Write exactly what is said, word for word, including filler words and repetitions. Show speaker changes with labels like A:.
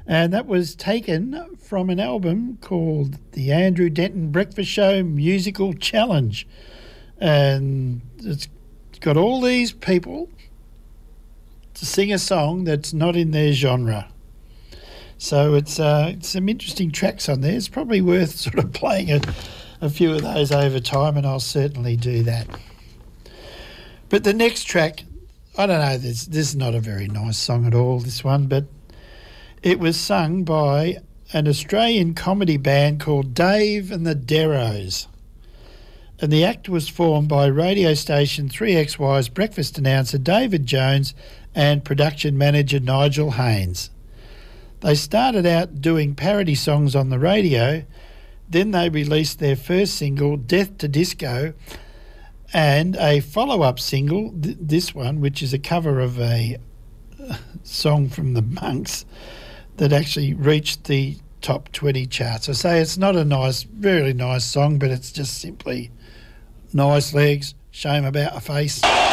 A: And that was taken from an album called The Andrew Denton Breakfast Show Musical Challenge. And it's got all these people to sing a song that's not in their genre. So it's, uh, it's some interesting tracks on there. It's probably worth sort of playing a, a few of those over time, and I'll certainly do that. But the next track, I don't know, this, this is not a very nice song at all, this one, but it was sung by an Australian comedy band called Dave and the Deros. And the act was formed by radio station three X Y's breakfast announcer David Jones and production manager Nigel Haynes. They started out doing parody songs on the radio, then they released their first single, Death to Disco, and a follow-up single, th- this one, which is a cover of a song from the Monks, that actually reached the top twenty charts. I say it's not a nice, very nice song, but it's just simply nice legs, shame about a face.